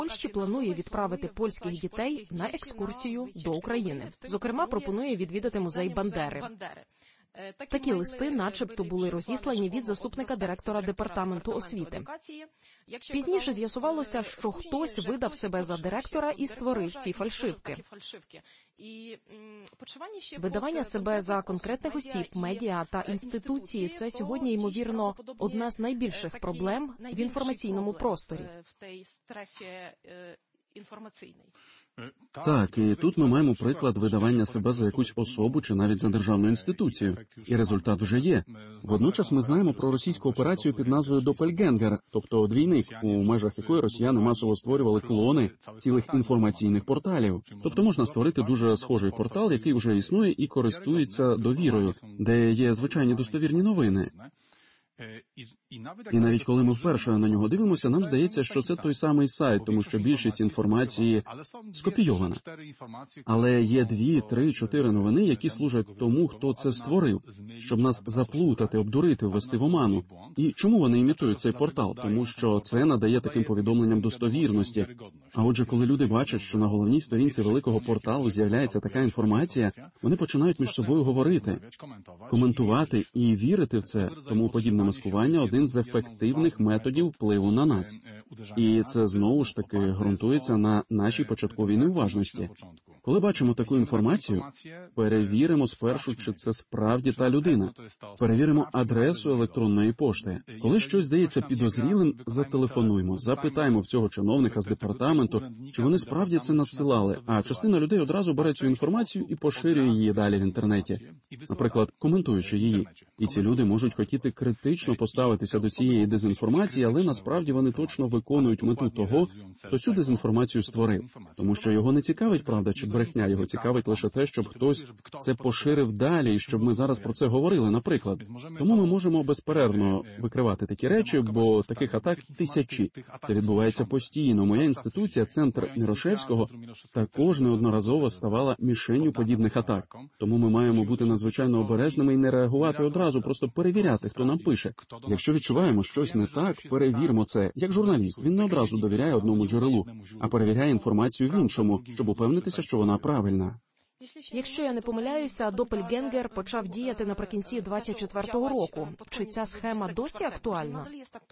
Польщі планує відправити польських дітей на екскурсію до України. Зокрема, пропонує відвідати музей Бандери. Такі листи начебто були розіслані від заступника директора департаменту освіти. Пізніше з'ясувалося, що хтось видав себе за директора і створив ці фальшивки. Видавання себе за конкретних осіб, медіа та інституції – це сьогодні, ймовірно, одна з найбільших проблем в інформаційному просторі. Так, і тут ми маємо приклад видавання себе за якусь особу чи навіть за державну інституцію. І результат вже є. Водночас ми знаємо про російську операцію під назвою «Допельгенгер», тобто двійник, у межах якої росіяни масово створювали клони цілих інформаційних порталів. Тобто можна створити дуже схожий портал, який вже існує і користується довірою, де є звичайні достовірні новини. І навіть коли ми вперше на нього дивимося, нам здається, що це той самий сайт, тому що більшість інформації скопійована. Але є 2, 3, 4 новини, які служать тому, хто це створив, щоб нас заплутати, обдурити, ввести в оману. І чому вони імітують цей портал? Тому що це надає таким повідомленням достовірності. А отже, коли люди бачать, що на головній сторінці великого порталу з'являється така інформація, вони починають між собою говорити, коментувати і вірити в це, тому подібне маскування – один з ефективних методів впливу на нас. І це, знову ж таки, ґрунтується на нашій початковій неуважності. Коли бачимо таку інформацію, перевіримо спершу, чи це справді та людина. Перевіримо адресу електронної пошти. Коли щось здається підозрілим, зателефонуємо, запитаємо в цього чиновника з департаменту, чи вони справді це надсилали, а частина людей одразу бере цю інформацію і поширює її далі в інтернеті, наприклад, коментуючи її. І ці люди можуть хотіти критично поставитися до цієї дезінформації, але насправді вони точно виконують мету того, хто цю дезінформацію створив. Тому що його не цікавить правда чи брехня, його цікавить лише те, щоб хтось це поширив далі, і щоб ми зараз про це говорили, наприклад. Тому ми можемо безперервно викривати такі речі, бо таких атак тисячі. Це відбувається постійно. Моя інституція, Центр Мірошевського, також неодноразово ставала мішенню подібних атак. Тому ми маємо бути надзвичайно обережними і не реагувати одразу, просто перевіряти, хто нам пише. Якщо відчуваємо щось не так, перевірмо це. Як журналіст, він не одразу довіряє одному джерелу, а перевіряє інформацію в іншому, щоб упевнитися, що вона правильна. Якщо я не помиляюся, Допельгенгер почав діяти наприкінці 24-го року. Чи ця схема досі актуальна?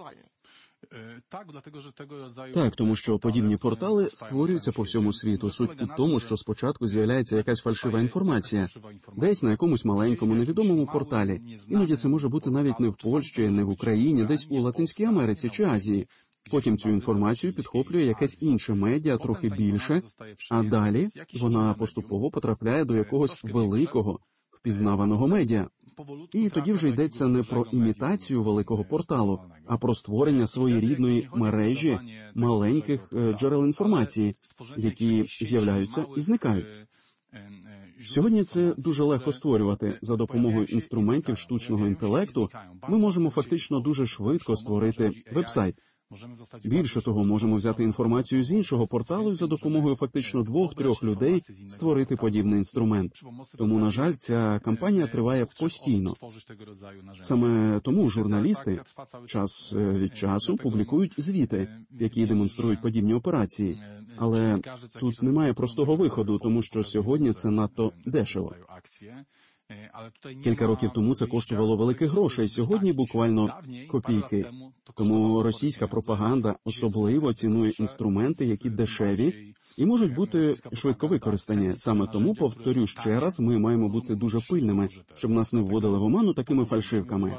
Так, тому що подібні портали створюються по всьому світу. Суть у тому, що спочатку з'являється якась фальшива інформація, десь на якомусь маленькому, невідомому порталі. Іноді це може бути навіть не в Польщі, не в Україні, десь у Латинській Америці чи Азії. Потім цю інформацію підхоплює якесь інше медіа, трохи більше, а далі вона поступово потрапляє до якогось великого, впізнаваного медіа. І тоді вже йдеться не про імітацію великого порталу, а про створення своєрідної мережі маленьких джерел інформації, які з'являються і зникають. Сьогодні це дуже легко створювати. За допомогою інструментів штучного інтелекту ми можемо фактично дуже швидко створити веб-сайт. Більше того, можемо взяти інформацію з іншого порталу і за допомогою фактично 2-3 людей створити подібний інструмент. Тому, на жаль, ця кампанія триває постійно. Саме тому журналісти час від часу публікують звіти, які демонструють подібні операції. Але тут немає простого виходу, тому що сьогодні це надто дешево. Кілька років тому це коштувало великих грошей, сьогодні буквально копійки. Тому російська пропаганда особливо цінує інструменти, які дешеві і можуть бути швидко використані. Саме тому, повторю ще раз, ми маємо бути дуже пильними, щоб нас не вводили в оману такими фальшивками.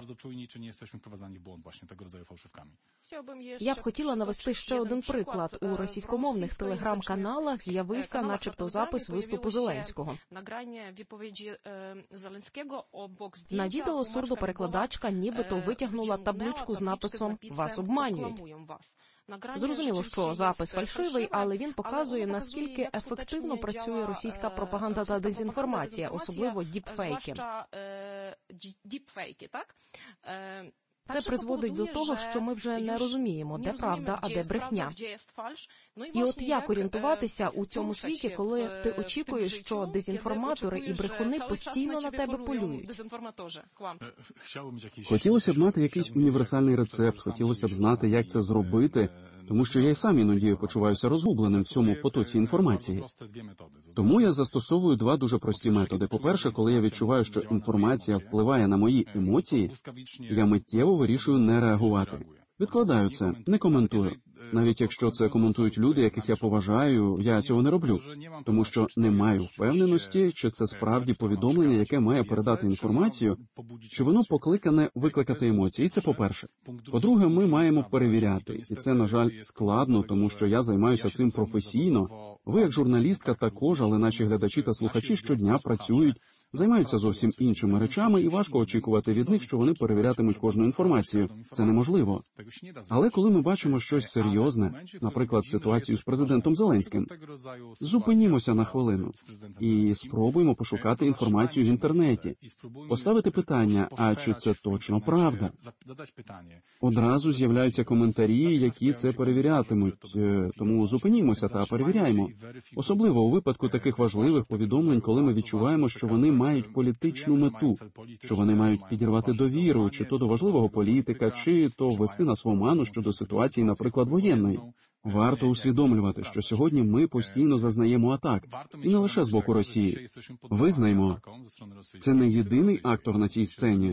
Я б хотіла навести ще один приклад. У російськомовних телеграм-каналах з'явився начебто запис виступу Зеленського. На відео сурдоперекладачка нібито витягнула табличку з написом «Вас обманюють». Зрозуміло, що запис фальшивий, але він показує, наскільки ефективно працює російська пропаганда та дезінформація, особливо діпфейки. Це призводить до того, що ми вже не розуміємо, де правда, а де брехня. І от як орієнтуватися у цьому світі, коли ти очікуєш, що дезінформатори і брехуни постійно на тебе полюють? Хотілося б мати якийсь універсальний рецепт, хотілося б знати, як це зробити, тому що я й сам іноді почуваюся розгубленим в цьому потоці інформації. Тому я застосовую два дуже прості методи. По-перше, коли я відчуваю, що інформація впливає на мої емоції, я миттєво вирішую не реагувати. Відкладаю це, не коментую. Навіть якщо це коментують люди, яких я поважаю, я цього не роблю, тому що не маю впевненості, чи це справді повідомлення, яке має передати інформацію, чи воно покликане викликати емоції. Це по-перше. По-друге, ми маємо перевіряти, і це, на жаль, складно, тому що я займаюся цим професійно. Ви, як журналістка, також, але наші глядачі та слухачі щодня працюють, займаються зовсім іншими речами, і важко очікувати від них, що вони перевірятимуть кожну інформацію. Це неможливо. Але коли ми бачимо щось серйозне, наприклад, ситуацію з президентом Зеленським, зупинімося на хвилину і спробуємо пошукати інформацію в інтернеті, поставити питання, а чи це точно правда? Одразу з'являються коментарі, які це перевірятимуть, тому зупинімося та перевіряємо. Особливо у випадку таких важливих повідомлень, коли ми відчуваємо, що вони мають політичну мету, що вони мають підірвати довіру, чи то до важливого політика, чи то ввести нас в оману щодо ситуації, наприклад, воєнної. Варто усвідомлювати, що сьогодні ми постійно зазнаємо атак, і не лише з боку Росії. Визнаймо, це не єдиний актор на цій сцені,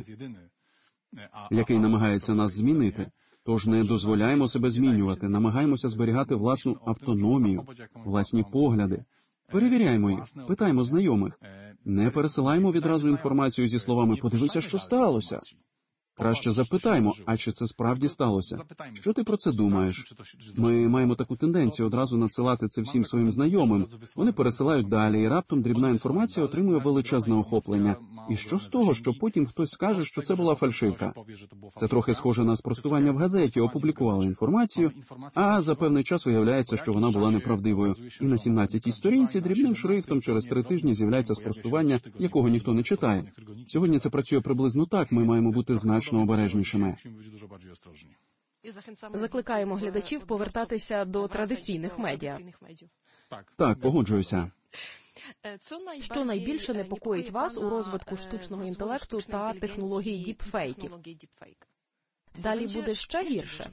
який намагається нас змінити. Тож не дозволяємо себе змінювати, намагаємося зберігати власну автономію, власні погляди. Перевіряємо їх, питаємо знайомих. Не пересилаємо відразу інформацію зі словами «подивися, що сталося». Краще запитаймо, а чи це справді сталося? Що ти про це думаєш? Ми маємо таку тенденцію одразу надсилати це всім своїм знайомим. Вони пересилають далі, і раптом дрібна інформація отримує величезне охоплення. І що з того, що потім хтось скаже, що це була фальшивка? Це трохи схоже на спростування в газеті, опублікували інформацію, а за певний час виявляється, що вона була неправдивою. І на 17-й сторінці дрібним шрифтом через 3 тижні з'являється спростування, якого ніхто не читає. Сьогодні це працює приблизно так, ми маємо бути значно обережнішими. Закликаємо глядачів повертатися до традиційних медіа. Так, погоджуюся. Що найбільше непокоїть вас у розвитку штучного інтелекту та технології діпфейків? Далі буде ще гірше.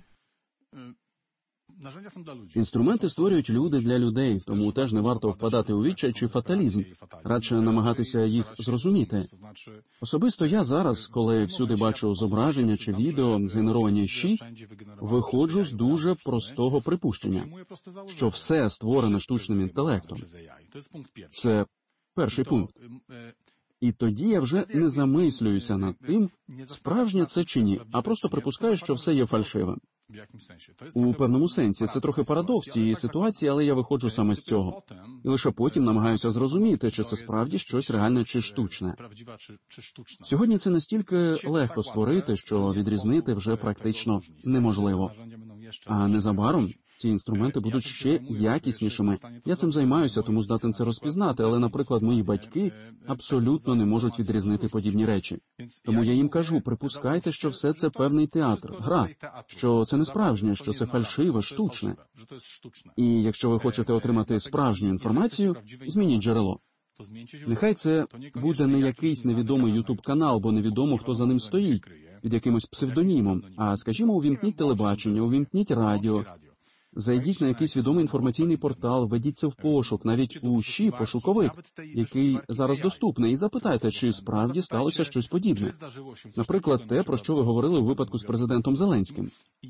Інструменти створюють люди для людей, тому теж не варто впадати у відчай чи фаталізм, радше намагатися їх зрозуміти. Особисто я зараз, коли всюди бачу зображення чи відео, згенеровані ЩІ, виходжу з дуже простого припущення, що все створене штучним інтелектом. Це перший пункт. І тоді я вже не замислююся над тим, справжнє це чи ні, а просто припускаю, що все є фальшивим. У певному сенсі це трохи парадокс цієї ситуації, але я виходжу саме з цього. І лише потім намагаюся зрозуміти, чи це справді щось реальне чи штучне. Сьогодні це настільки легко створити, що відрізнити вже практично неможливо. А незабаром ці інструменти будуть ще якіснішими. Я цим займаюся, тому здатен це розпізнати, але, наприклад, мої батьки абсолютно не можуть відрізнити подібні речі. Тому я їм кажу, припускайте, що все це певний театр, гра, що це не справжнє, що це фальшиве, штучне. І якщо ви хочете отримати справжню інформацію, змініть джерело. Нехай це буде не якийсь невідомий ютуб-канал, бо невідомо, хто за ним стоїть, під якимось псевдонімом, а, скажімо, увімкніть телебачення, увімкніть радіо, зайдіть на якийсь відомий інформаційний портал, введіться в пошук, навіть у ЩІ пошуковик, який зараз доступний, і запитайте, чи справді сталося щось подібне. Наприклад, те, про що ви говорили у випадку з президентом Зеленським.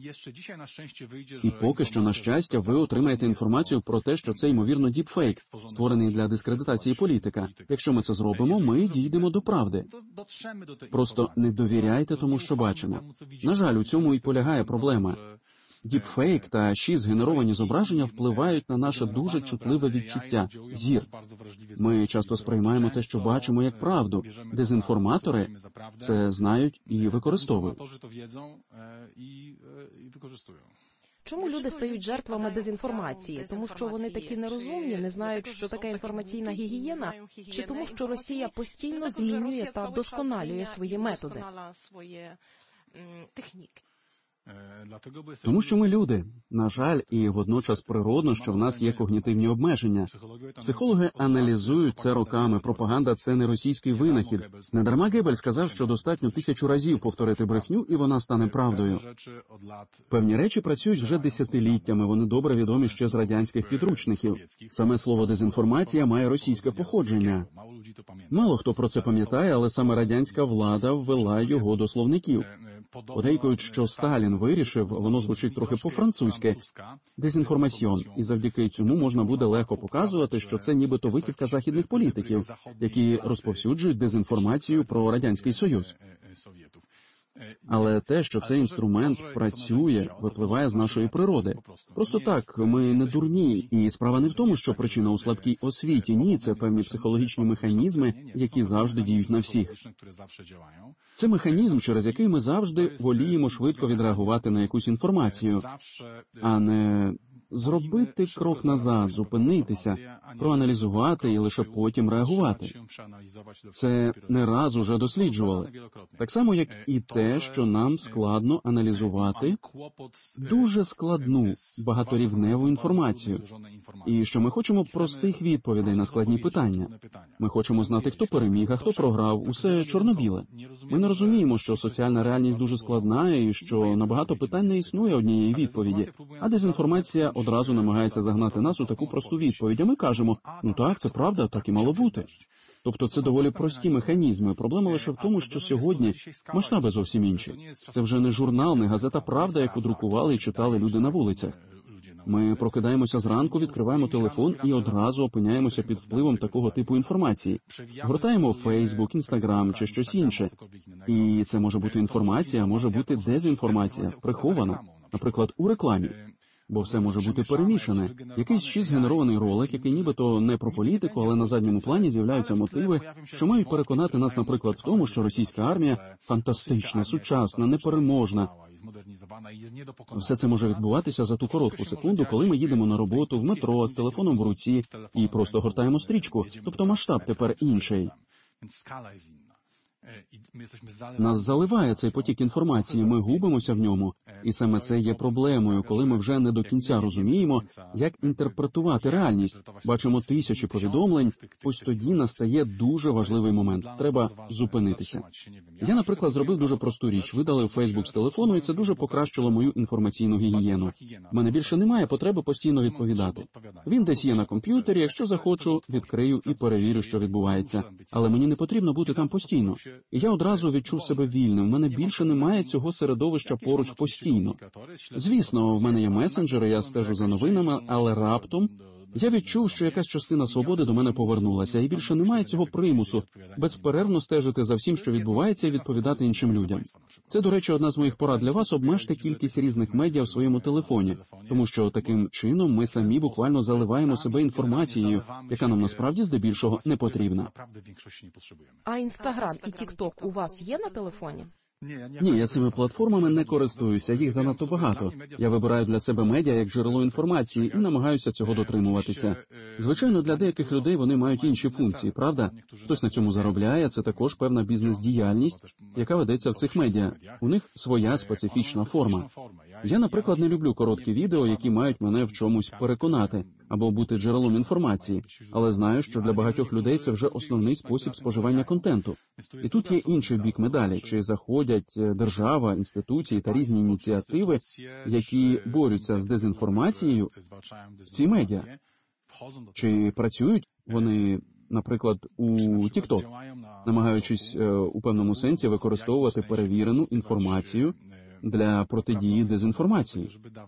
І поки що, на щастя, ви отримаєте інформацію про те, що це, ймовірно, діпфейк, створений для дискредитації політика. Якщо ми це зробимо, ми дійдемо до правди. Просто не довіряйте тому, що бачимо. На жаль, у цьому і полягає проблема. Діпфейк та ЩІ згенеровані зображення впливають на наше дуже чутливе відчуття – зір. Ми часто сприймаємо те, що бачимо, як правду. Дезінформатори це знають і використовують. Чому люди стають жертвами дезінформації? Тому що вони такі нерозумні, не знають, що таке інформаційна гігієна? Чи тому, що Росія постійно змінює та вдосконалює свої методи? Тому що ми люди. На жаль, і водночас природно, що в нас є когнітивні обмеження. Психологи аналізують це роками. Пропаганда – це не російський винахід. Недарма Геббельс сказав, що достатньо 1000 разів повторити брехню, і вона стане правдою. Певні речі працюють вже десятиліттями, вони добре відомі ще з радянських підручників. Саме слово «дезінформація» має російське походження. Мало хто про це пам'ятає, але саме радянська влада ввела його до словників. Подейкують, що Сталін вирішив, воно звучить трохи по-французьки, «дезінформаціон», і завдяки цьому можна буде легко показувати, що це нібито витівка західних політиків, які розповсюджують дезінформацію про Радянський Союз. Але те, що цей інструмент працює, випливає з нашої природи. Просто так, ми не дурні, і справа не в тому, що причина у слабкій освіті. Ні, це певні психологічні механізми, які завжди діють на всіх. Це механізм, через який ми завжди воліємо швидко відреагувати на якусь інформацію, а не зробити крок назад, зупинитися, проаналізувати і лише потім реагувати. Це не раз уже досліджували. Так само, як і те, що нам складно аналізувати дуже складну, багаторівневу інформацію. І що ми хочемо простих відповідей на складні питання. Ми хочемо знати, хто переміг, а хто програв, усе чорно-біле. Ми не розуміємо, що соціальна реальність дуже складна і що на багато питань не існує однієї відповіді, а дезінформація одразу намагається загнати нас у таку просту відповідь. А ми кажемо, ну так, це правда, так і мало бути. Тобто це доволі прості механізми. Проблема лише в тому, що сьогодні масштаби зовсім інші. Це вже не журнал, не газета «Правда», яку друкували і читали люди на вулицях. Ми прокидаємося зранку, відкриваємо телефон і одразу опиняємося під впливом такого типу інформації. Гортаємо Фейсбук, Інстаграм чи щось інше. І це може бути інформація, а може бути дезінформація, прихована, наприклад, у рекламі. Бо все може бути перемішане. Якийсь ще згенерований ролик, який нібито не про політику, але на задньому плані з'являються мотиви, що мають переконати нас, наприклад, в тому, що російська армія фантастична, сучасна, непереможна. Все це може відбуватися за ту коротку секунду, коли ми їдемо на роботу, в метро, з телефоном в руці і просто гортаємо стрічку. Тобто масштаб тепер інший. Нас заливає цей потік інформації, ми губимося в ньому. І саме це є проблемою, коли ми вже не до кінця розуміємо, як інтерпретувати реальність. Бачимо тисячі повідомлень, ось тоді настає дуже важливий момент. Треба зупинитися. Я, наприклад, зробив дуже просту річ. Видалив Фейсбук з телефону, і це дуже покращило мою інформаційну гігієну. В мене більше немає потреби постійно відповідати. Він десь є на комп'ютері, якщо захочу, відкрию і перевірю, що відбувається. Але мені не потрібно бути там постійно. І я одразу відчув себе вільним. В мене більше немає цього середовища поруч постійно. Звісно, в мене є месенджери, я стежу за новинами, але раптом я відчув, що якась частина свободи до мене повернулася, і більше немає цього примусу безперервно стежити за всім, що відбувається, і відповідати іншим людям. Це, до речі, одна з моїх порад для вас – обмежте кількість різних медіа в своєму телефоні, тому що таким чином ми самі буквально заливаємо себе інформацією, яка нам насправді здебільшого не потрібна. А Інстаграм і Тік-Ток у вас є на телефоні? Ні, я цими платформами не користуюся, їх занадто багато. Я вибираю для себе медіа як джерело інформації і намагаюся цього дотримуватися. Звичайно, для деяких людей вони мають інші функції, правда? Хтось на цьому заробляє, це також певна бізнес-діяльність, яка ведеться в цих медіа. У них своя специфічна форма. Я, наприклад, не люблю короткі відео, які мають мене в чомусь переконати або бути джерелом інформації, але знаю, що для багатьох людей це вже основний спосіб споживання контенту. І тут є інший бік медалі, чи заходять держава, інституції та різні ініціативи, які борються з дезінформацією в ці медіа. Чи працюють вони, наприклад, у TikTok, намагаючись у певному сенсі використовувати перевірену інформацію для протидії дезінформації.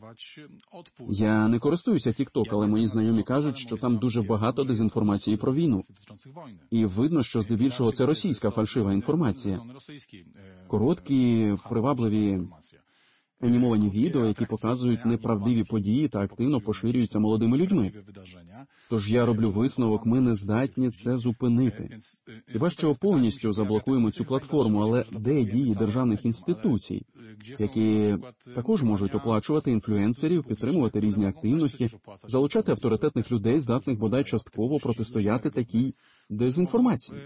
Я не користуюся TikTok, але мої знайомі кажуть, що там дуже багато дезінформації про війну. І видно, що здебільшого це російська фальшива інформація. Короткі, привабливі анімовані відео, які показують неправдиві події та активно поширюються молодими людьми. Тож я роблю висновок, ми не здатні це зупинити. Хіба що повністю заблокуємо цю платформу, але де дії державних інституцій, які також можуть оплачувати інфлюенсерів, підтримувати різні активності, залучати авторитетних людей, здатних бодай частково протистояти такій дезінформації.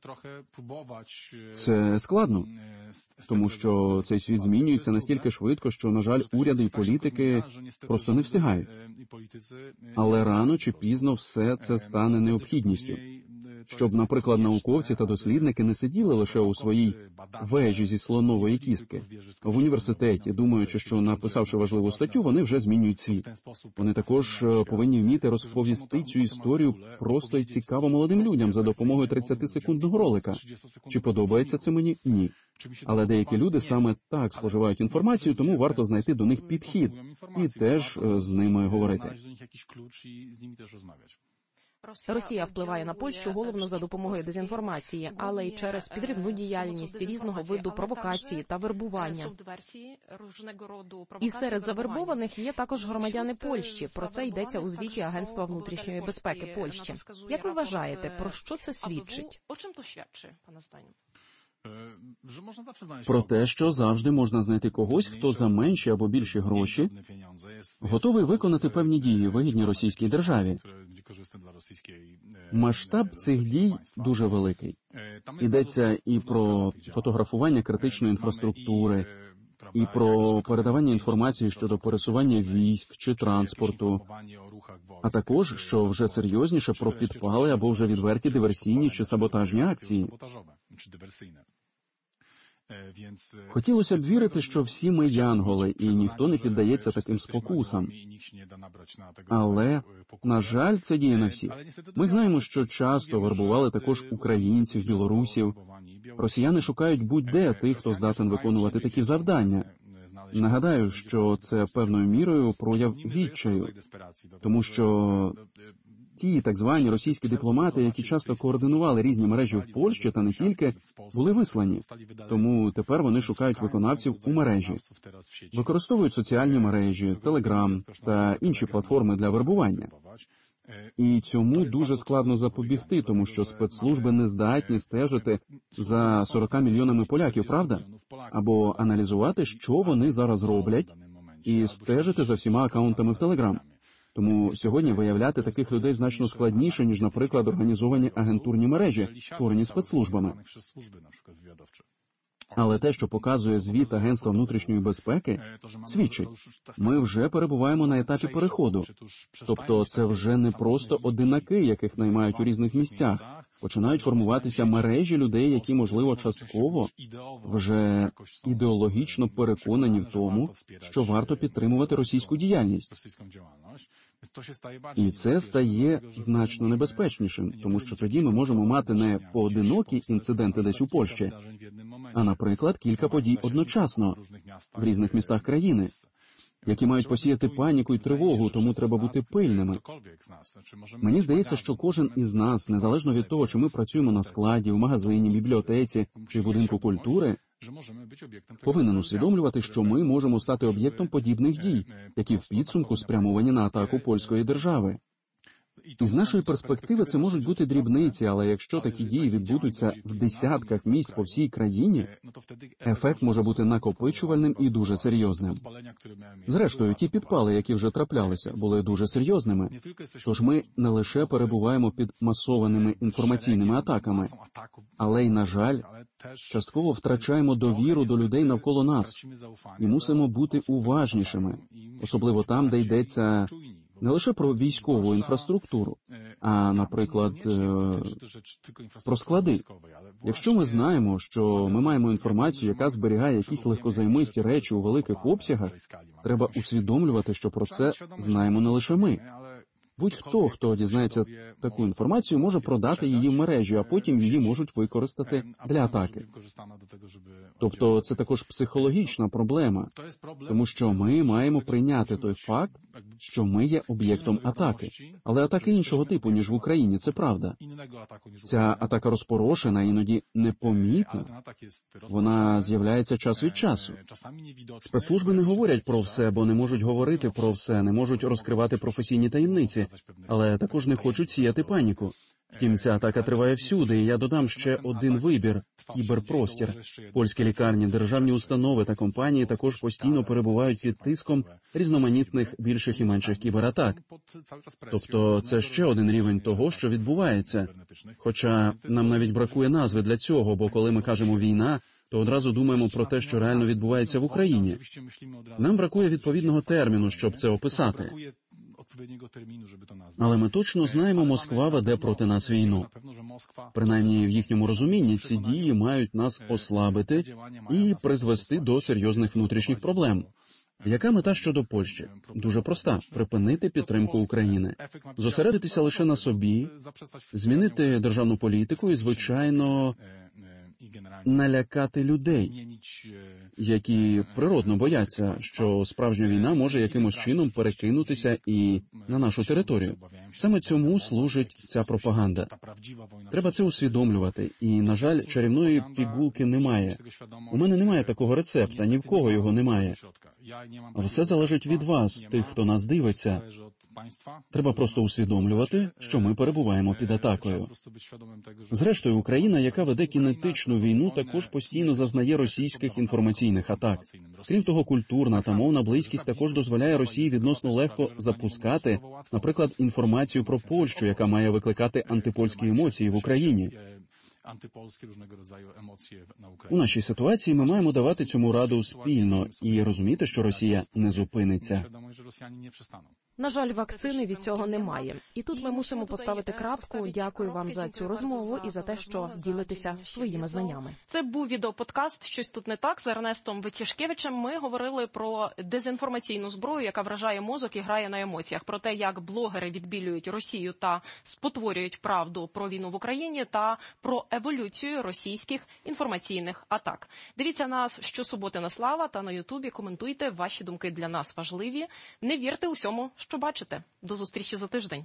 Це складно, тому що цей світ змінюється настільки швидко, що, на жаль, уряди і політики просто не встигають. Але рано чи пізно все це стане необхідністю. Щоб, наприклад, науковці та дослідники не сиділи лише у своїй вежі зі слонової кістки в університеті, думаючи, що, написавши важливу статтю, вони вже змінюють світ. Вони також повинні вміти розповісти цю історію просто і цікаво молодим людям за допомогою 30-секундного ролика. Чи подобається це мені? Ні. Але деякі люди саме так споживають інформацію, тому варто знайти до них підхід і теж з ними говорити. Росія впливає на Польщу головно за допомогою дезінформації, але й через підривну діяльність, різного виду провокації та вербування. І серед завербованих є також громадяни Польщі. Про це йдеться у звіті Агентства внутрішньої безпеки Польщі. Як ви вважаєте, про що це свідчить? Про те, що завжди можна знайти когось, хто за менші або більші гроші готовий виконати певні дії, вигідні російській державі. Масштаб цих дій дуже великий. Йдеться і про фотографування критичної інфраструктури, і про передавання інформації щодо пересування військ чи транспорту, а також, що вже серйозніше, про підпали або вже відверті диверсійні чи саботажні акції. Хотілося б вірити, що всі ми янголи, і ніхто не піддається таким спокусам. Але, на жаль, це діє на всіх. Ми знаємо, що часто вербували також українців, білорусів. Росіяни шукають будь-де тих, хто здатен виконувати такі завдання. Нагадаю, що це певною мірою прояв відчаю, тому що ті так звані російські дипломати, які часто координували різні мережі в Польщі та не тільки, були вислані. Тому тепер вони шукають виконавців у мережі. Використовують соціальні мережі, Телеграм та інші платформи для вербування. І цьому дуже складно запобігти, тому що спецслужби не здатні стежити за 40 мільйонами поляків, правда? Або аналізувати, що вони зараз роблять, і стежити за всіма акаунтами в Телеграм. Тому сьогодні виявляти таких людей значно складніше, ніж, наприклад, організовані агентурні мережі, створені спецслужбами. Але те, що показує звіт Агентства внутрішньої безпеки, свідчить, ми вже перебуваємо на етапі переходу. Тобто це вже не просто одинаки, яких наймають у різних місцях. Починають формуватися мережі людей, які, можливо, частково вже ідеологічно переконані в тому, що варто підтримувати російську діяльність. І це стає значно небезпечнішим, тому що тоді ми можемо мати не поодинокі інциденти десь у Польщі, а, наприклад, кілька подій одночасно в різних містах країни, які мають посіяти паніку і тривогу, тому треба бути пильними. Мені здається, що кожен із нас, незалежно від того, чи ми працюємо на складі, в магазині, бібліотеці чи будинку культури, повинен усвідомлювати, що ми можемо стати об'єктом подібних дій, які в підсумку спрямовані на атаку польської держави. І з нашої перспективи це можуть бути дрібниці, але якщо такі дії відбудуться в десятках місць по всій країні, ефект може бути накопичувальним і дуже серйозним. Зрештою, ті підпали, які вже траплялися, були дуже серйозними. Тож ми не лише перебуваємо під масованими інформаційними атаками, але й, на жаль, частково втрачаємо довіру до людей навколо нас і мусимо бути уважнішими, особливо там, де йдеться не лише про військову інфраструктуру, а, наприклад, про склади. Якщо ми знаємо, що ми маємо інформацію, яка зберігає якісь легкозаймисті речі у великих обсягах, треба усвідомлювати, що про це знаємо не лише ми. Будь-хто, хто дізнається таку інформацію, може продати її в мережі, а потім її можуть використати для атаки. Тобто це також психологічна проблема, тому що ми маємо прийняти той факт, що ми є об'єктом атаки. Але атаки іншого типу, ніж в Україні, це правда. Ця атака розпорошена, іноді непомітна. Вона з'являється час від часу. Спецслужби не говорять про все, бо не можуть говорити про все, не можуть розкривати професійні таємниці, але також не хочуть сіяти паніку. Втім, ця атака триває всюди, і я додам ще один вибір – кіберпростір. Польські лікарні, державні установи та компанії також постійно перебувають під тиском різноманітних більших і менших кібератак. Тобто це ще один рівень того, що відбувається. Хоча нам навіть бракує назви для цього, бо коли ми кажемо «війна», то одразу думаємо про те, що реально відбувається в Україні. Нам бракує відповідного терміну, щоб це описати. Але ми точно знаємо, Москва веде проти нас війну. Принаймні, в їхньому розумінні ці дії мають нас ослабити і призвести до серйозних внутрішніх проблем. Яка мета щодо Польщі? Дуже проста – припинити підтримку України. Зосередитися лише на собі, змінити державну політику і, звичайно, налякати людей, які природно бояться, що справжня війна може якимось чином перекинутися і на нашу територію. Саме цьому служить ця пропаганда. Треба це усвідомлювати, і, на жаль, чарівної пігулки немає. У мене немає такого рецепта, ні в кого його немає. Все залежить від вас, тих, хто нас дивиться. Треба просто усвідомлювати, що ми перебуваємо під атакою. Зрештою, Україна, яка веде кінетичну війну, також постійно зазнає російських інформаційних атак. Крім того, культурна та мовна близькість також дозволяє Росії відносно легко запускати, наприклад, інформацію про Польщу, яка має викликати антипольські емоції в Україні. У нашій ситуації ми маємо давати цьому раду спільно і розуміти, що Росія не зупиниться. На жаль, вакцини від цього немає. І тут ми мусимо поставити крапку. Дякую вам за цю розмову і за те, що ділитеся своїми знаннями. Це був відеоподкаст «Щось тут не так» з Ернестом Витяжкевичем. Ми говорили про дезінформаційну зброю, яка вражає мозок і грає на емоціях. Про те, як блогери відбілюють Росію та спотворюють правду про війну в Україні та про еволюцію російських інформаційних атак. Дивіться нас щосуботи на Слава та на Ютубі. Коментуйте. Ваші думки для нас важливі. Не вірте усьому, що бачите. До зустрічі за тиждень.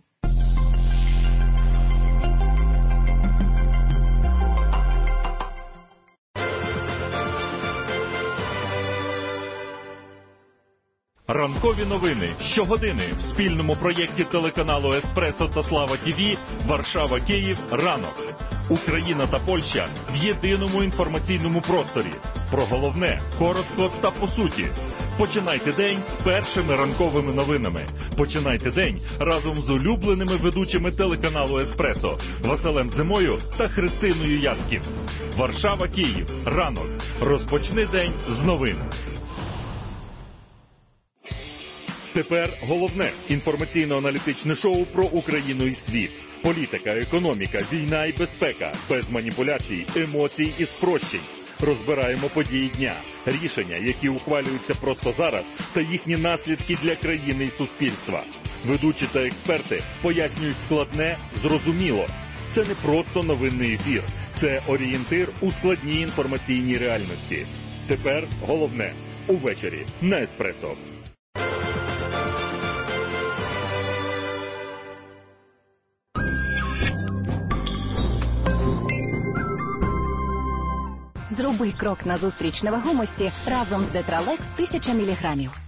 Ранкові новини щогодини в спільному проєкті телеканалу «Еспресо» та «Слава ТІВІ» Варшава-Київ ранок. Україна та Польща в єдиному інформаційному просторі. Про головне, коротко та по суті. Починайте день з першими ранковими новинами. Починайте день разом з улюбленими ведучими телеканалу «Еспресо» Василем Зимою та Христиною Яцьків. Варшава-Київ. Ранок. Розпочни день з новин. Тепер головне інформаційно-аналітичне шоу про Україну і світ. Політика, економіка, війна і безпека. Без маніпуляцій, емоцій і спрощень. Розбираємо події дня, рішення, які ухвалюються просто зараз, та їхні наслідки для країни і суспільства. Ведучі та експерти пояснюють складне, зрозуміло. Це не просто новинний ефір. Це орієнтир у складній інформаційній реальності. Тепер головне увечері на «Еспресо». Зроби крок назустріч невагомості разом з Детралекс 1000 мг.